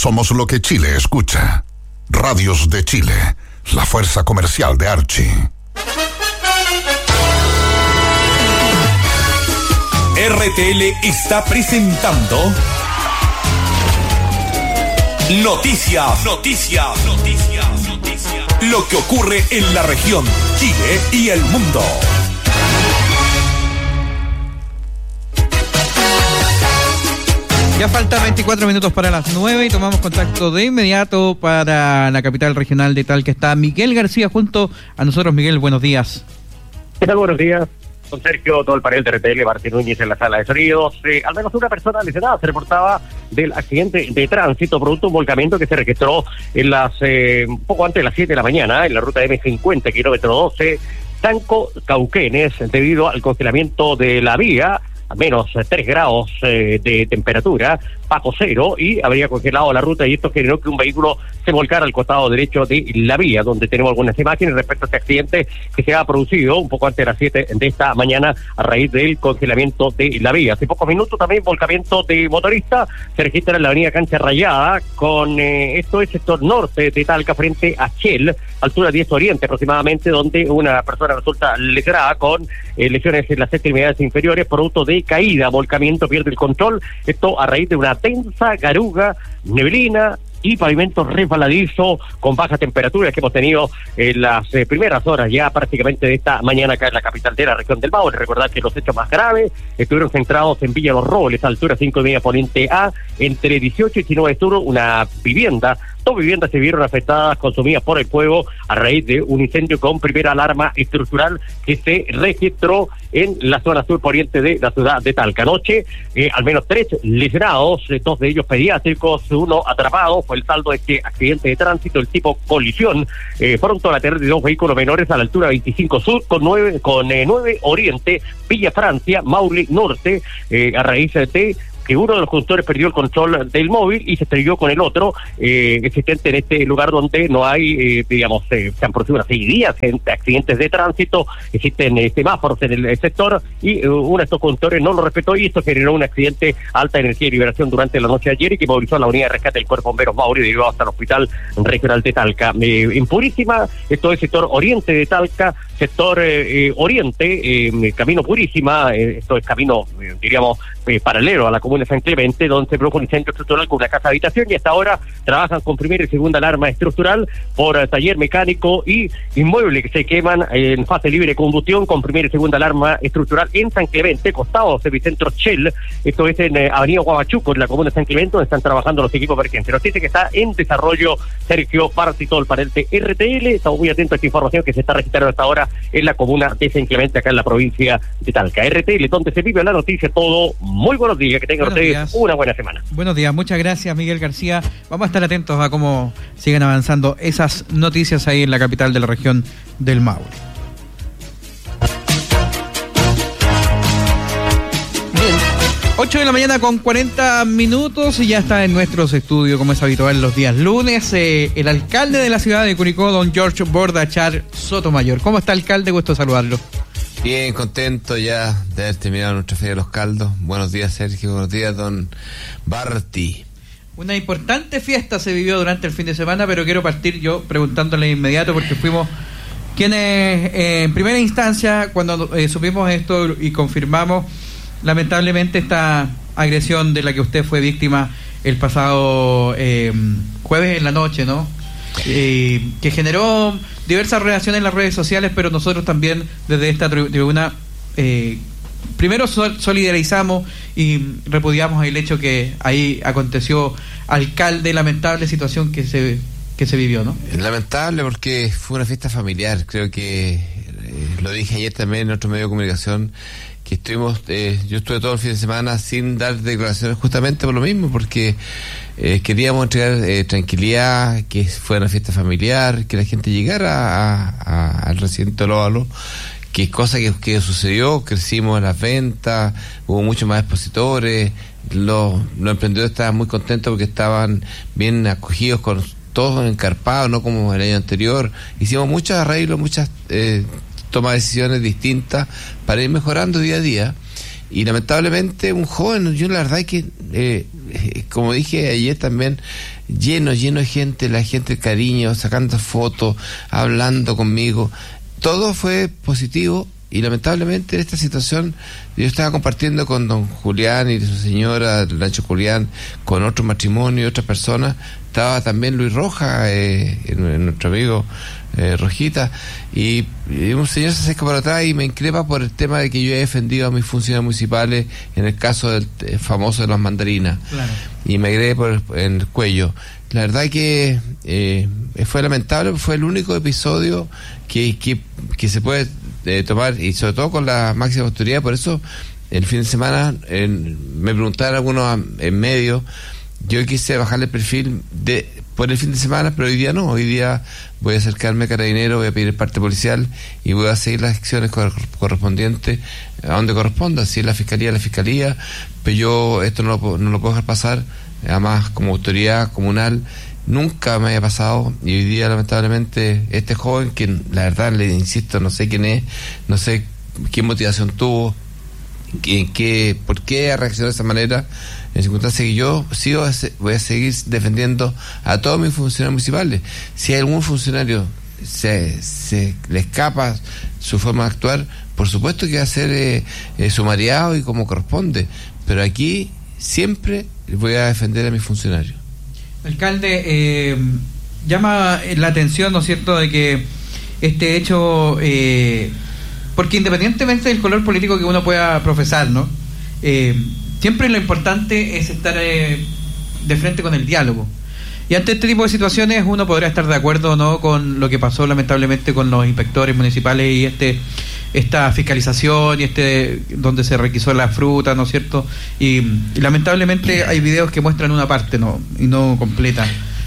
Somos lo que Chile escucha. Radios de Chile, la fuerza comercial de Archie. RTL está presentando Noticias. Lo que ocurre en la región, Chile y el mundo. Ya falta 24 minutos para las 9 y tomamos contacto de inmediato para la capital regional de Talca. Está Miguel García junto a nosotros. Miguel, buenos días. ¿Qué tal? Buenos días. Con Sergio, todo el panel de RTL, Martín Núñez en la sala de sonidos. Al menos una persona lesionada se reportaba del accidente de tránsito producto de un volcamiento que se registró en las poco antes de las 7 de la mañana en la ruta M50, kilómetro 12, Tanco Cauquenes, debido al congelamiento de la vía, a menos 3 grados de temperatura, bajo cero, y habría congelado la ruta, y esto generó que un vehículo se volcara al costado derecho de la vía, donde tenemos algunas imágenes respecto a este accidente que se ha producido un poco antes de las 7 de esta mañana a raíz del congelamiento de la vía. Hace pocos minutos también volcamiento de motorista se registra en la avenida Cancha Rayada, con esto es sector norte de Talca frente a Shell, altura 10 Oriente aproximadamente, donde una persona resulta lesionada con lesiones en las extremidades inferiores producto de caída, volcamiento, pierde el control, esto a raíz de una tensa garuga, neblina y pavimento resbaladizo con baja temperatura que hemos tenido en las primeras horas ya prácticamente de esta mañana acá en la capital de la región del Maule. Recordar que los hechos más graves estuvieron centrados en Villa Los Robles, altura 5,5 Poniente A, entre 18 y 19 Sur, una vivienda. 2 viviendas se vieron afectadas, consumidas por el fuego a raíz de un incendio con primera alarma estructural que se registró en la zona sur poniente de la ciudad de Talca. Anoche, al menos 3 lesionados, 2 de ellos pediátricos, 1 atrapado. Fue el saldo de este accidente de tránsito, el tipo colisión, pronto a la lateral de 2 vehículos menores a la altura 25 Sur con 9 Oriente, Villa Francia, Maule Norte, a raíz de que uno de los conductores perdió el control del móvil y se estrelló con el otro existente en este lugar donde no hay, se han producido una seguidilla de accidentes de tránsito, existen semáforos en el sector y uno de estos conductores no lo respetó y esto generó un accidente alta energía y liberación durante la noche de ayer y que movilizó a la unidad de rescate del Cuerpo de Bomberos Maule y llegó hasta el Hospital Regional de Talca. En Purísima, esto es sector oriente de Talca, sector oriente, Camino Purísima, esto es camino, paralelo a la comuna de San Clemente, donde se produjo un incendio estructural con una casa de habitación y hasta ahora trabajan con primera y segunda alarma estructural por taller mecánico y inmueble que se queman en fase libre de combustión con primera y segunda alarma estructural en San Clemente, costado Servicentro Shell, esto es en Avenida Huabachuco, en la comuna de San Clemente, donde están trabajando los equipos emergentes. Nos dice que está en desarrollo Sergio Parti, todo el panel de RTL. Estamos muy atentos a esta información que se está registrando hasta ahora en la comuna de San Clemente, acá en la provincia de Talca. RTL, donde se vive la noticia, todo. Muy buenos días, que tengan ustedes una buena semana. Buenos días, muchas gracias Miguel García. Vamos a estar atentos a cómo siguen avanzando esas noticias ahí en la capital de la región del Maule. Bien, 8 de la mañana con 40 minutos y ya está en nuestros estudios, como es habitual los días lunes, el alcalde de la ciudad de Curicó, don George Bordachar Sotomayor. ¿Cómo está, alcalde? Gusto saludarlo. Bien, contento ya de haber terminado nuestra Feria de los Caldos. Buenos días, Sergio. Buenos días, don Barti. Una importante fiesta se vivió durante el fin de semana, pero quiero partir yo preguntándole de inmediato porque fuimos quienes en primera instancia, cuando supimos esto y confirmamos lamentablemente esta agresión de la que usted fue víctima el pasado jueves en la noche, ¿no? Que generó diversas reacciones en las redes sociales, pero nosotros también desde esta tribuna primero solidarizamos y repudiamos el hecho que ahí aconteció. Alcalde, lamentable situación que se vivió, ¿no? Lamentable porque fue una fiesta familiar. Creo que lo dije ayer también en otro medio de comunicación, que estuvimos, yo estuve todo el fin de semana sin dar declaraciones justamente por lo mismo, porque queríamos entregar tranquilidad, que fuera una fiesta familiar, que la gente llegara al recinto Lóvalo, que cosa que sucedió, crecimos en las ventas, hubo muchos más expositores, los emprendedores estaban muy contentos porque estaban bien acogidos con todos encarpados, no como el año anterior. Hicimos muchos arreglos, muchas toma de decisiones distintas para ir mejorando día a día, y lamentablemente un joven, yo la verdad es que como dije ayer también, lleno de gente, la gente cariño, sacando fotos, hablando conmigo. Todo fue positivo. Y lamentablemente en esta situación yo estaba compartiendo con don Julián y su señora, Lancho Julián, con otro matrimonio y otras personas. Estaba también Luis Roja, nuestro amigo Rojita, y un señor se acerca por atrás y me increpa por el tema de que yo he defendido a mis funcionarios municipales en el caso del famoso de las mandarinas. Claro. Y me agregué en el cuello. La verdad que fue lamentable, fue el único episodio que se puede tomar, y sobre todo con la máxima autoridad. Por eso el fin de semana me preguntaron algunos en medio, yo quise bajarle el perfil por el fin de semana, pero hoy día no. Hoy día voy a acercarme a Carabinero, voy a pedir el parte policial y voy a seguir las acciones correspondientes a donde corresponda. Si es la fiscalía, pero yo esto no lo puedo dejar pasar. Además, como autoridad comunal, nunca me haya pasado, y hoy día lamentablemente este joven, que la verdad le insisto, no sé quién es, no sé qué motivación tuvo, por qué reaccionó de esa manera, en circunstancias que yo voy a seguir defendiendo a todos mis funcionarios municipales. Si hay algún funcionario se le escapa su forma de actuar, por supuesto que va a ser sumariado y como corresponde, pero aquí siempre voy a defender a mis funcionarios. Alcalde, llama la atención, ¿no es cierto?, de que este hecho, porque independientemente del color político que uno pueda profesar, ¿no?, siempre lo importante es estar de frente con el diálogo. Y ante este tipo de situaciones uno podrá estar de acuerdo o no con lo que pasó lamentablemente con los inspectores municipales y esta fiscalización y donde se requisó la fruta, ¿no es cierto? Y lamentablemente hay videos que muestran una parte, ¿no?, y no completa.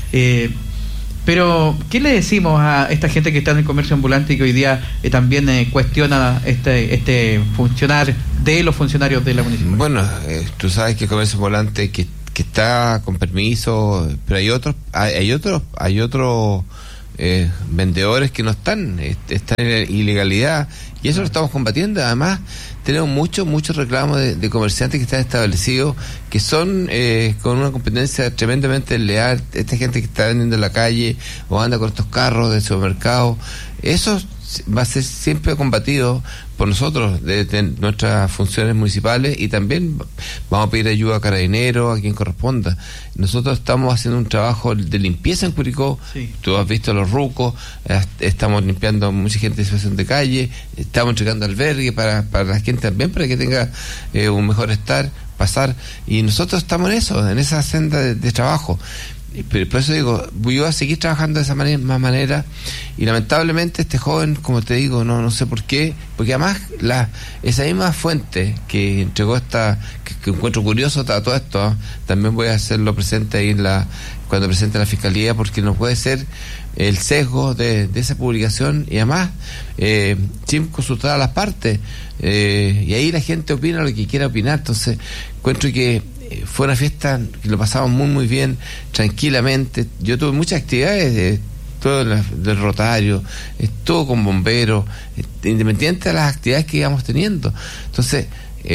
Pero ¿qué le decimos a esta gente que está en el comercio ambulante y que hoy día también cuestiona este funcionar de los funcionarios de la municipalidad? Bueno, tú sabes que el comercio ambulante que está con permiso, pero hay otros vendedores que no están en ilegalidad, y eso lo estamos combatiendo. Además tenemos muchos reclamos de comerciantes que están establecidos, que son con una competencia tremendamente leal. Esta gente que está vendiendo en la calle o anda con estos carros de supermercado, eso va a ser siempre combatido por nosotros de nuestras funciones municipales, y también vamos a pedir ayuda a Carabineros, a quien corresponda. Nosotros estamos haciendo un trabajo de limpieza en Curicó. Sí. Tú has visto los rucos, estamos limpiando mucha gente en situación de calle, estamos entregando albergue para la gente también, para que tenga un mejor pasar, y nosotros estamos en esa senda de trabajo. Pero por eso digo, voy a seguir trabajando de esa manera, y lamentablemente este joven, como te digo, no sé por qué, porque además esa misma fuente que entregó que encuentro curioso todo esto, también voy a hacerlo presente ahí cuando presente la fiscalía, porque no puede ser el sesgo de esa publicación, y además sin consultar a las partes, y ahí la gente opina lo que quiera opinar. Entonces encuentro que fue una fiesta que lo pasamos muy bien, tranquilamente. Yo tuve muchas actividades, todo del Rotario, todo con bomberos, independiente de las actividades que íbamos teniendo. Entonces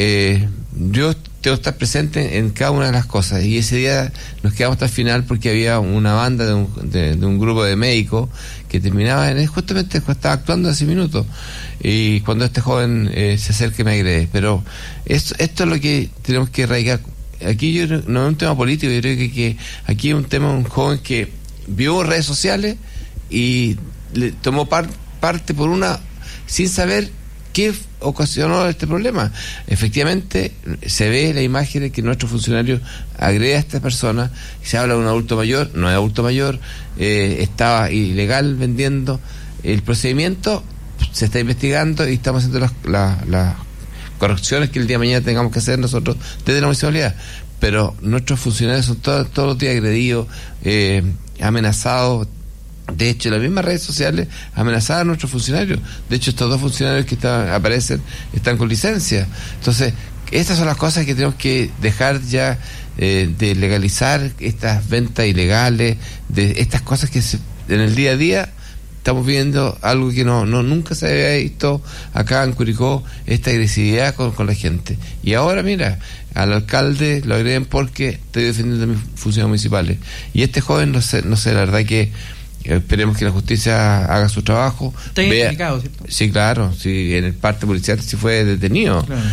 yo tengo que estar presente en cada una de las cosas, y ese día nos quedamos hasta el final porque había una banda de un grupo de médicos que terminaba justamente estaba actuando hace minutos, y cuando este joven se acerca y me agrede. Pero esto es lo que tenemos que erradicar. Aquí no es un tema político, yo creo que aquí es un tema de un joven que vio redes sociales y le tomó parte por sin saber qué ocasionó este problema. Efectivamente se ve la imagen de que nuestro funcionario agrede a esta persona, se habla de un adulto mayor, no es adulto mayor, estaba ilegal vendiendo. El procedimiento se está investigando y estamos haciendo las correcciones que el día de mañana tengamos que hacer nosotros desde la municipalidad. Pero nuestros funcionarios son todos los días agredidos, amenazados. De hecho, las mismas redes sociales amenazaban a nuestros funcionarios. De hecho, estos dos funcionarios que aparecen están con licencia. Entonces, estas son las cosas que tenemos que dejar ya de legalizar estas ventas ilegales, de estas cosas que en el día a día estamos viendo algo que nunca se había visto acá en Curicó, esta agresividad con la gente. Y ahora, mira, al alcalde lo agreden porque estoy defendiendo mis funciones municipales. Y este joven, no sé, la verdad que esperemos que la justicia haga su trabajo. Está identificado, ¿cierto? Sí, claro, sí, en el parte policial sí fue detenido. Claro.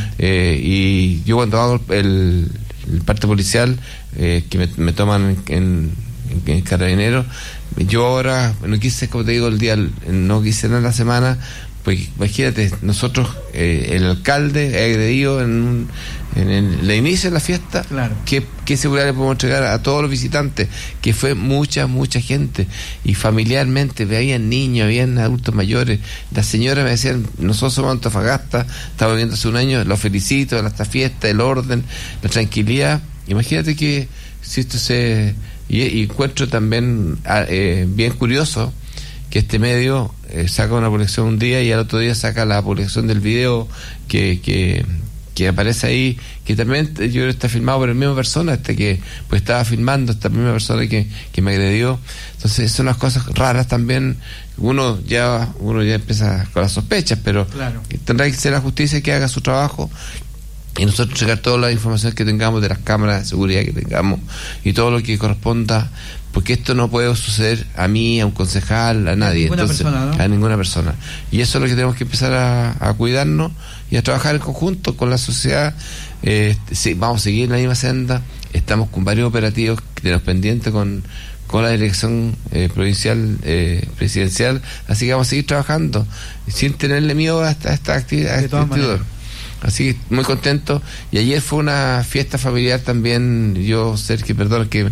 Y yo cuando hago el parte policial, que me toman en Carabineros, yo ahora no quise, como te digo, no quise nada la semana, pues imagínate, nosotros, el alcalde agredido en el inicio de la fiesta. Claro. ¿Qué seguridad le podemos entregar a todos los visitantes? Que fue mucha gente, y familiarmente habían niños, habían adultos mayores. Las señoras me decían, nosotros somos Antofagasta, estamos viviendo hace un año, los felicito en esta fiesta, el orden, la tranquilidad. Imagínate que si esto y encuentro también bien curioso que este medio saca una publicación un día y al otro día saca la publicación del video que aparece ahí, que también yo creo que está filmado por la misma persona, que pues estaba filmando esta misma persona que me agredió. Entonces son las cosas raras también. Uno ya empieza con las sospechas, pero claro, tendrá que ser la justicia que haga su trabajo, y nosotros checar toda la información que tengamos de las cámaras de seguridad que tengamos y todo lo que corresponda, porque esto no puede suceder a mí, a un concejal, a nadie, a ninguna persona. Y eso es lo que tenemos que empezar a cuidarnos y a trabajar en conjunto con la sociedad. Sí, vamos a seguir en la misma senda. Estamos con varios operativos que tenemos pendientes con la dirección provincial, presidencial, así que vamos a seguir trabajando sin tenerle miedo a esta actividad. Así que muy contento. Y ayer fue una fiesta familiar también. Yo, Sergio, perdón, que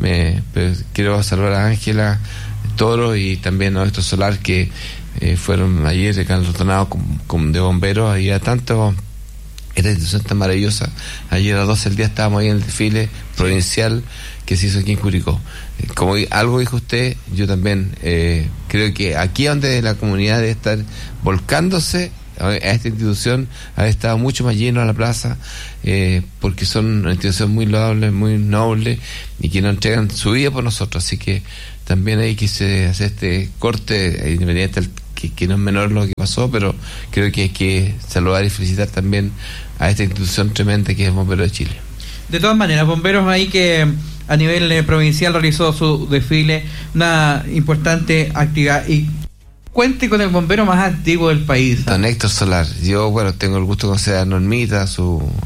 quiero saludar a Ángela Toro y también a Néstor Solar, que fueron ayer de Carlos Donado de bomberos. Había tanto, esta institución tan maravillosa. Ayer a las 12 del día estábamos ahí en el desfile provincial que se hizo aquí en Curicó. Como algo dijo usted, yo también creo que aquí donde la comunidad debe estar volcándose a esta institución, ha estado mucho más lleno a la plaza, porque son una institución muy loable, muy noble, y que nos entregan su vida por nosotros. Así que también hay que hacer este corte, independiente que no es menor lo que pasó, pero creo que hay que saludar y felicitar también a esta institución tremenda que es Bomberos de Chile. De todas maneras, Bomberos ahí que a nivel provincial realizó su desfile, una importante actividad, y cuente con el bombero más antiguo del país. Don Héctor Solar. Yo, tengo el gusto de conocer a Normita, a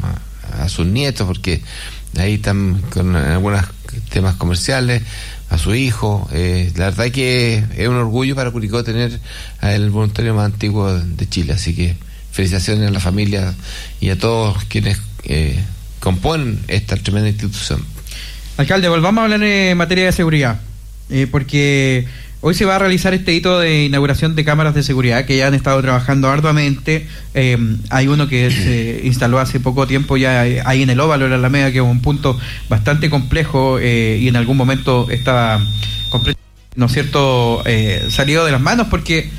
sus nietos, porque ahí están con algunos temas comerciales, a su hijo. La verdad que es un orgullo para Curicó tener al voluntario más antiguo de Chile. Así que felicitaciones a la familia y a todos quienes componen esta tremenda institución. Alcalde, volvamos a hablar en materia de seguridad, porque hoy se va a realizar este hito de inauguración de cámaras de seguridad que ya han estado trabajando arduamente. Hay uno que se instaló hace poco tiempo ya ahí en el Óvalo, en la Alameda, que es un punto bastante complejo, y en algún momento estaba, ¿no es cierto?, salido de las manos porque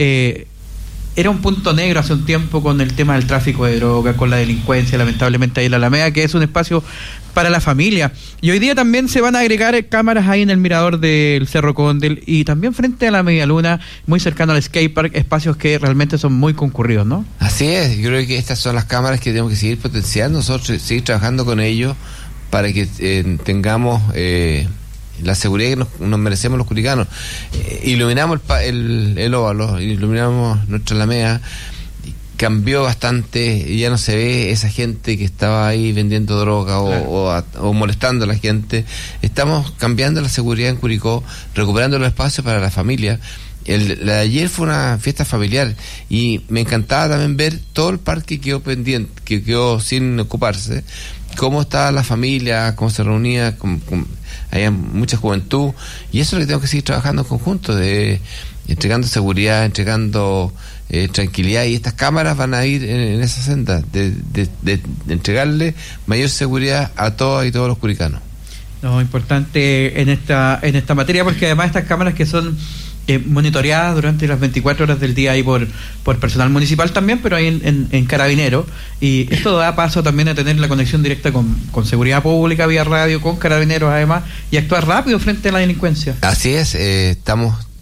era un punto negro hace un tiempo con el tema del tráfico de drogas, con la delincuencia, lamentablemente ahí en la Alameda, que es un espacio para la familia. Y hoy día también se van a agregar cámaras ahí en el mirador del Cerro Condel y también frente a la Media Luna, muy cercano al skatepark, espacios que realmente son muy concurridos, ¿no? Así es, yo creo que estas son las cámaras que tenemos que seguir potenciando, nosotros seguir trabajando con ellos para que tengamos la seguridad que nos merecemos los curicanos. Iluminamos el óvalo, iluminamos nuestra Alameda. Cambió bastante y ya no se ve esa gente que estaba ahí vendiendo droga o molestando a la gente. Estamos cambiando la seguridad en Curicó, recuperando los espacios para la familia. La de ayer fue una fiesta familiar y me encantaba también ver todo el parque que quedó pendiente, que quedó sin ocuparse, cómo estaba la familia, cómo se reunía, había mucha juventud, y eso es lo que tengo que seguir trabajando en conjunto, entregando seguridad, entregando tranquilidad, y estas cámaras van a ir en esa senda de entregarle mayor seguridad a todas y todos los curicanos. No, importante en esta materia, porque además estas cámaras que son monitoreadas durante las 24 horas del día ahí por personal municipal también, pero ahí en Carabineros, y esto da paso también a tener la conexión directa con seguridad pública vía radio, con Carabineros además, y actuar rápido frente a la delincuencia. Así es, estamos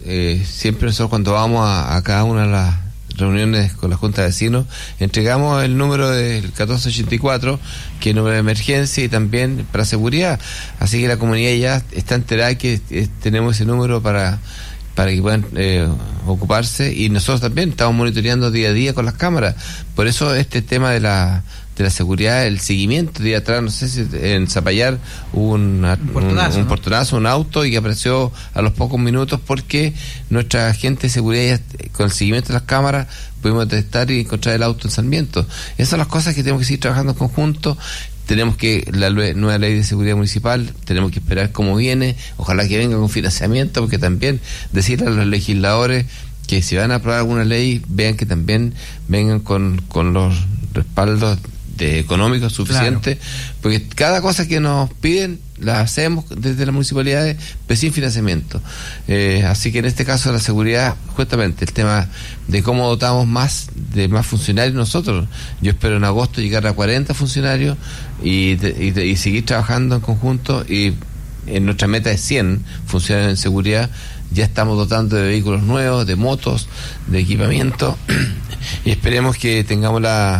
siempre nosotros cuando vamos a cada una de las reuniones con la Junta de Vecinos, entregamos el número del 1484, que es el número de emergencia y también para seguridad. Así que la comunidad ya está enterada que tenemos ese número para que puedan ocuparse, y nosotros también estamos monitoreando día a día con las cámaras. Por eso este tema de la seguridad, el seguimiento. Día atrás, no sé si en Zapallar hubo un portonazo, un auto, y que apareció a los pocos minutos porque nuestra agente de seguridad, con el seguimiento de las cámaras, pudimos detectar y encontrar el auto en Sarmiento. Esas son las cosas que tenemos que seguir trabajando en conjunto. Tenemos que la nueva ley de seguridad municipal, tenemos que esperar cómo viene, ojalá que venga con financiamiento, porque también decirle a los legisladores que si van a aprobar alguna ley, vean que también vengan con los respaldos económicos suficientes, claro, porque cada cosa que nos piden la hacemos desde las municipalidades, pero sin financiamiento. Así que en este caso de la seguridad, justamente el tema de cómo dotamos más funcionarios nosotros. Yo espero en agosto llegar a 40 funcionarios y seguir trabajando en conjunto, y en nuestra meta de 100 funcionarios en seguridad. Ya estamos dotando de vehículos nuevos, de motos, de equipamiento, y esperemos que tengamos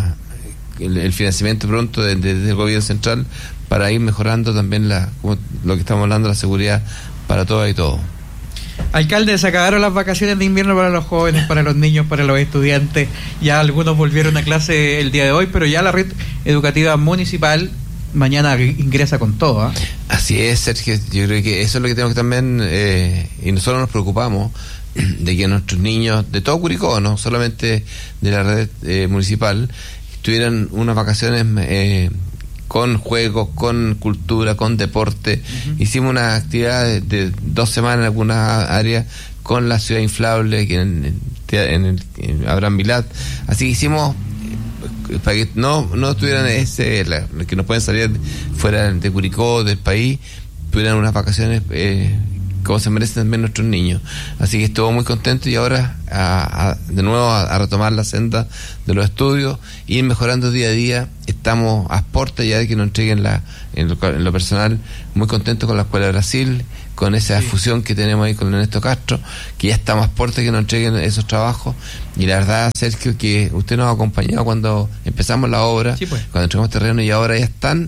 el financiamiento pronto desde el gobierno central para ir mejorando también lo que estamos hablando, la seguridad para todas y todos. Alcalde, se acabaron las vacaciones de invierno para los jóvenes, para los niños, para los estudiantes. Ya algunos volvieron a clase el día de hoy, pero ya la red educativa municipal mañana ingresa con todo, ¿eh? Así es, Sergio. Yo creo que eso es lo que tenemos que también, y nosotros nos preocupamos de que nuestros niños de todo Curicó, no solamente de la red municipal, tuvieran unas vacaciones con juegos, con cultura, con deporte. Uh-huh. Hicimos una actividad de 2 semanas en algunas áreas con la ciudad inflable, que en Abraham Vilat. Así que hicimos para que no tuvieran que no pueden salir fuera de Curicó, del país, tuvieran unas vacaciones como se merecen también nuestros niños. Así que estuvo muy contento, y ahora de nuevo a retomar la senda de los estudios, ir mejorando día a día. Estamos a puertas ya de que nos entreguen en lo personal, muy contento con la Escuela de Brasil, con esa fusión que tenemos ahí con Ernesto Castro, que ya estamos a puertas de que nos entreguen esos trabajos. Y la verdad, Sergio, que usted nos ha acompañado cuando empezamos la obra, sí, pues, cuando entregamos terreno, y ahora ya están.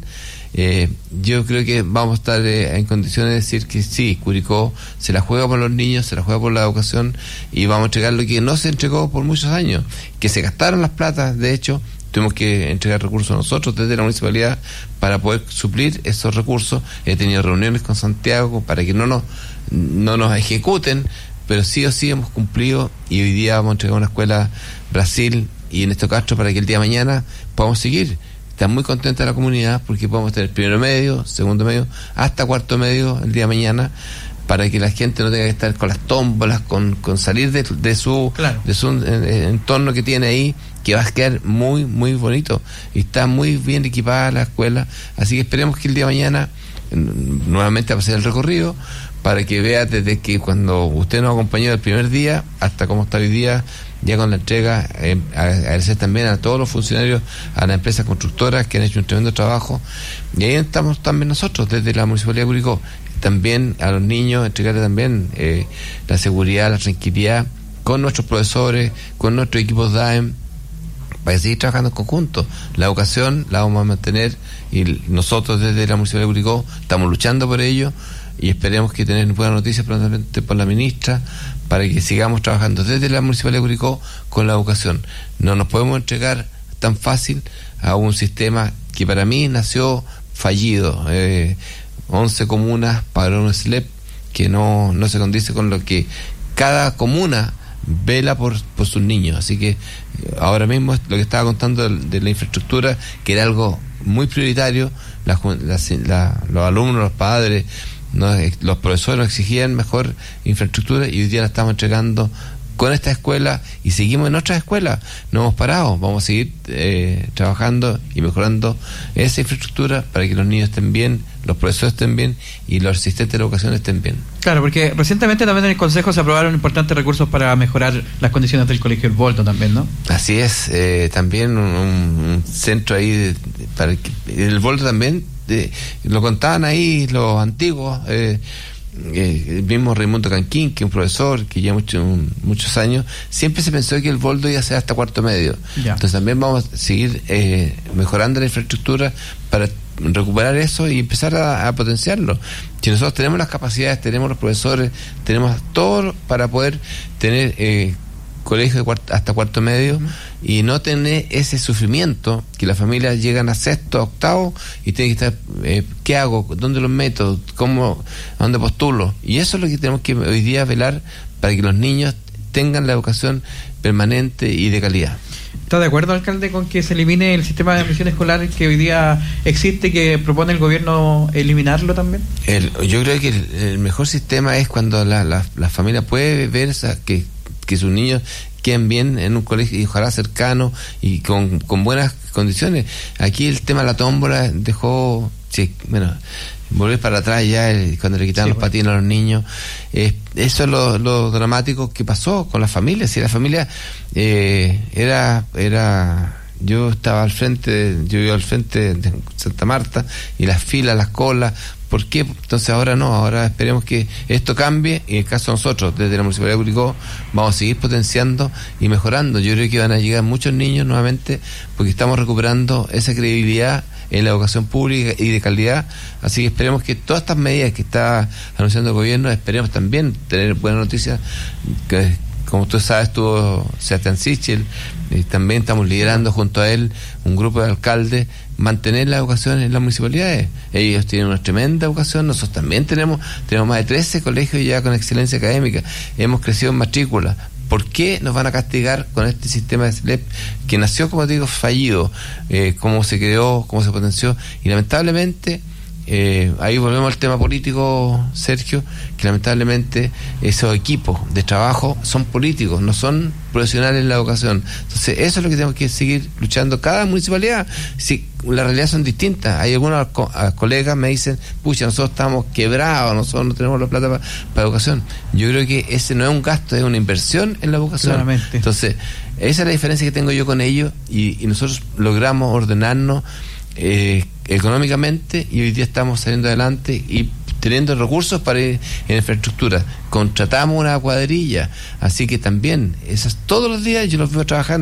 Yo creo que vamos a estar en condiciones de decir que sí, Curicó se la juega por los niños, se la juega por la educación, y vamos a entregar lo que no se entregó por muchos años, que se gastaron las platas. De hecho, tuvimos que entregar recursos nosotros desde la municipalidad para poder suplir esos recursos. He tenido reuniones con Santiago para que no nos ejecuten, pero sí o sí hemos cumplido, y hoy día vamos a entregar una escuela Brasil y Ernesto Castro para que el día de mañana podamos seguir. Está muy contenta la comunidad porque podemos tener primero medio, segundo medio, hasta cuarto medio el día de mañana, para que la gente no tenga que estar con las tómbolas, con salir de su entorno que tiene ahí, que va a quedar muy, muy bonito. Y está muy bien equipada la escuela, así que esperemos que el día de mañana nuevamente va a hacer el recorrido, para que vea desde que cuando usted nos acompañó el primer día hasta cómo está hoy día, ya con la entrega. Agradecer también a todos los funcionarios, a las empresas constructoras que han hecho un tremendo trabajo, y ahí estamos también nosotros desde la Municipalidad de Curicó, también a los niños, entregarles también la seguridad, la tranquilidad, con nuestros profesores, con nuestros equipos DAEM, para seguir trabajando en conjunto. La educación la vamos a mantener, y nosotros desde la Municipalidad de Curicó estamos luchando por ello, y esperemos que tener buenas noticias prontamente por la ministra, para que sigamos trabajando desde la Municipalidad de Curicó con la educación. No nos podemos entregar tan fácil a un sistema que para mí nació fallido. 11 comunas para un SLEP que no se condice con lo que cada comuna vela por sus niños. Así que ahora mismo lo que estaba contando de la infraestructura, que era algo muy prioritario, los alumnos, los padres, los profesores nos exigían mejor infraestructura, y hoy día la estamos entregando con esta escuela, y seguimos en otras escuelas. No hemos parado, vamos a seguir trabajando y mejorando esa infraestructura para que los niños estén bien, los profesores estén bien, y los asistentes de la educación estén bien. Claro, porque recientemente también en el Consejo se aprobaron importantes recursos para mejorar las condiciones del Colegio El Volto también, ¿no? Así es, también un centro ahí para el Volto también, lo contaban ahí los antiguos, el mismo Raimundo Canquín, que es un profesor que lleva muchos años, siempre se pensó que el boldo iba a ser hasta cuarto medio. Entonces también vamos a seguir mejorando la infraestructura para recuperar eso y empezar a potenciarlo. Si nosotros tenemos las capacidades, tenemos los profesores, tenemos todo para poder tener colegio hasta cuarto medio y no tener ese sufrimiento que las familias llegan a sexto, octavo y tienen que estar, ¿qué hago? ¿Dónde los meto? ¿Cómo? ¿A dónde postulo? Y eso es lo que tenemos que hoy día velar para que los niños tengan la educación permanente y de calidad. ¿Está de acuerdo, alcalde, con que se elimine el sistema de admisión escolar que hoy día existe, que propone el gobierno eliminarlo también? Yo creo que el mejor sistema es cuando la familia puede ver que sus niños queden bien en un colegio y ojalá cercano y con buenas condiciones. Aquí el tema de la tómbola dejó, volver para atrás ya cuando le quitaban los patines a los niños. Eso es lo dramático que pasó con las familias. Si la familia era yo estaba al frente, yo vivo al frente de Santa Marta y las filas, las colas. ¿Por qué? Entonces ahora no, ahora esperemos que esto cambie y en el caso de nosotros, desde la Municipalidad de Curicó, vamos a seguir potenciando y mejorando. Yo creo que van a llegar muchos niños nuevamente porque estamos recuperando esa credibilidad en la educación pública y de calidad, así que esperemos que todas estas medidas que está anunciando el gobierno, esperemos también tener buenas noticias, que como tú sabes estuvo Sebastián Sichel, también estamos liderando junto a él un grupo de alcaldes, mantener la educación en las municipalidades. Ellos tienen una tremenda educación, nosotros también tenemos más de 13 colegios ya con excelencia académica, hemos crecido en matrícula. ¿Por qué nos van a castigar con este sistema de SLEP que nació, como digo, fallido? Cómo se creó, cómo se potenció, y lamentablemente ahí volvemos al tema político, Sergio, que lamentablemente esos equipos de trabajo son políticos, no son profesionales en la educación. Entonces eso es lo que tenemos que seguir luchando cada municipalidad. Si las realidades son distintas, hay algunos colegas me dicen, pucha, nosotros estamos quebrados, nosotros no tenemos la plata para educación. Yo creo que ese no es un gasto, es una inversión en la educación. Claramente. Entonces esa es la diferencia que tengo yo con ellos y nosotros logramos ordenarnos económicamente y hoy día estamos saliendo adelante y teniendo recursos para ir en infraestructura. Contratamos una cuadrilla, así que también esas todos los días yo los veo trabajando.